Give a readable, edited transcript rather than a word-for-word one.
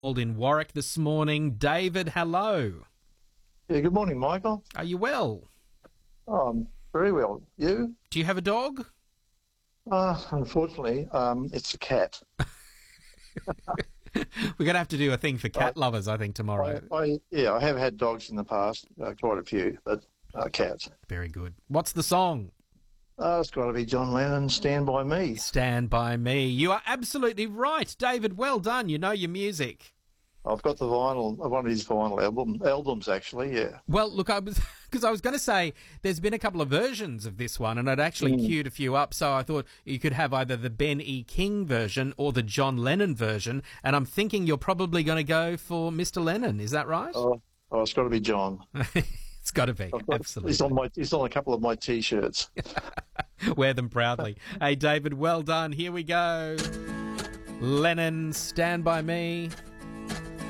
Called in Warwick this morning. David, hello. Yeah, good morning, Michael. Are you well? Oh, I'm very well. You? Do you have a dog? Unfortunately, it's a cat. We're going to have to do a thing for cat lovers, I think, tomorrow. I have had dogs in the past, quite a few, but cats. Very good. What's the song? It's got to be John Lennon, Stand By Me. Stand By Me. You are absolutely right, David. Well done. You know your music. I've got the vinyl, one of his vinyl albums actually, yeah. Well, look, I was going to say there's been a couple of versions of this one, and I'd actually queued a few up, so I thought you could have either the Ben E. King version or the John Lennon version, and I'm thinking you're probably going to go for Mr. Lennon. Is that right? Oh, it's got to be John. It's got to be, absolutely. He's on a couple of my T-shirts. Wear them proudly. Hey, David, well done. Here we go. Lennon, Stand By Me.